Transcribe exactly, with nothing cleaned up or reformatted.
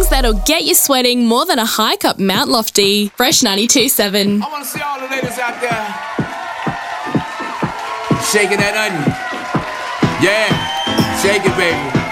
songs that'll get you sweating more than a hike up Mount Lofty. Fresh ninety-two point seven. I want to see all the ladies out there shaking that onion. Yeah, shake it, baby.